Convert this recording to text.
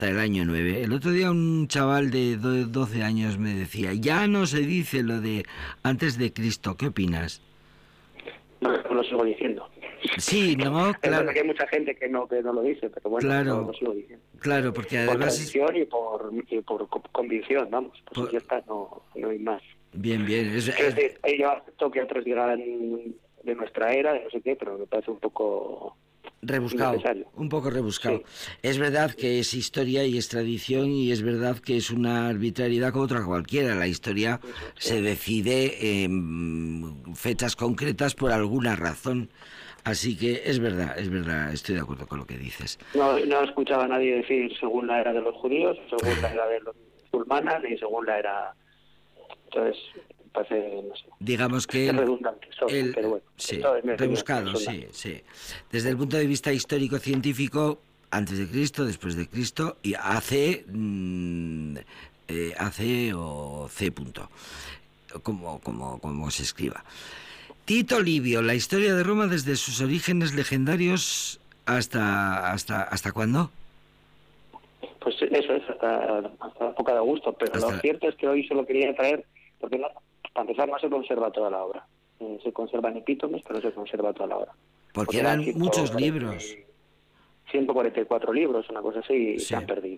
el año 9. El otro día un chaval de 12 años me decía, ya no se dice lo de antes de Cristo, ¿qué opinas? No, lo sigo diciendo. Sí, no, Es claro, verdad que hay mucha gente que no lo dice, pero bueno, lo claro, sigo diciendo. claro, porque Por además tradición y por convicción, vamos. Pues por- ya está, no hay más. bien, bien, Quiero decir, yo acepto que otros digan de nuestra era, de no sé qué, pero me parece un poco rebuscado, innecesario. un poco rebuscado. Sí. Es verdad que es historia y es tradición y es verdad que es una arbitrariedad como otra cualquiera. La historia Eso es, se decide en fechas concretas por alguna razón. Así que es verdad, estoy de acuerdo con lo que dices. No escuchaba a nadie decir según la era de los judíos, según la era de los musulmanes, ni según la era... Entonces, parece, no sé, Digamos que es redundante, pero bueno, sí, esto es mi opinión rebuscado, personal. sí, sí. Desde el punto de vista histórico-científico, antes de Cristo, después de Cristo, y AC, AC o C punto, como se escriba. Tito Livio, la historia de Roma desde sus orígenes legendarios hasta ¿cuándo? Pues eso es, hasta la época de Augusto, pero lo Hasta, cierto es que hoy solo quería traer, porque no, para empezar no se conserva toda la obra. Se conservan epítomes, pero no se conserva toda la obra. porque Porque eran eran muchos libros. 144 libros, una cosa así, y se Sí, han perdido.